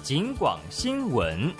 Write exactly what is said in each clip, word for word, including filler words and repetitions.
警广新闻。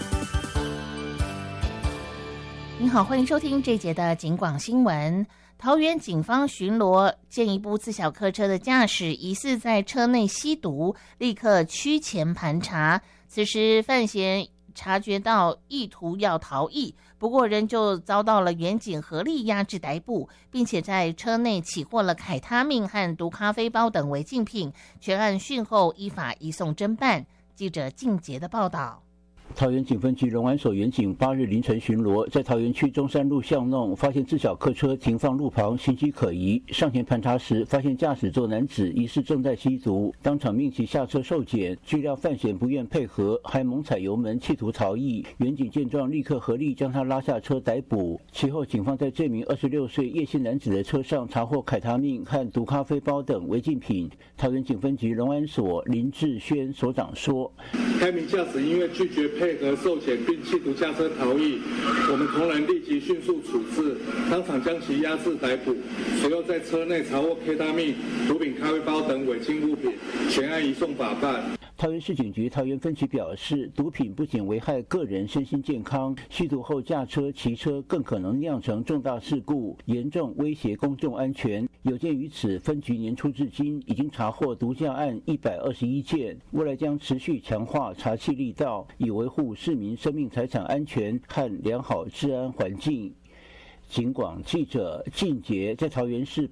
您好，欢迎收听这一节的警广新闻。桃园警方巡逻，见一部自小客车的驾驶疑似在车内吸毒，立刻驱前盘查。此时范闲察觉到意图要逃逸，不过仍旧遭到了远警合力压制逮捕，并且在车内起获了凯他命和毒咖啡包等违禁品。全案讯后依法移送侦办。记者靳杰的报道。 桃园警分局龙安所员警八日凌晨巡逻，在桃园区中山路巷弄发现自小客车停放路旁，形迹可疑。上前盘查时，发现驾驶座男子疑似正在吸毒，当场命其下车受检。据料范闲不愿配合，还猛踩油门企图逃逸。员警见状，立刻合力将他拉下车逮捕。其后，警方在这名二十六岁叶姓男子的车上查获凯他命和毒咖啡包等违禁品。桃园警分局龙安所林志轩所长说：“ 该名驾驶因为拒绝配合受检并企图驾车逃逸，我们同仁立即迅速处置，当场将其押制逮捕。随后在车内查获 K 他命、毒品咖啡包等违禁物品，全案移送法办。” 桃园市警局桃园分局表示，毒品不仅危害个人身心健康，吸毒后驾车、骑车更可能酿成重大事故，严重威胁公众安全。有鉴于此，分局年初至今已经查获毒驾案一百二十一件，未来将持续强化查缉力道，以维护市民生命财产安全和良好治安环境。警广记者靳杰在桃园市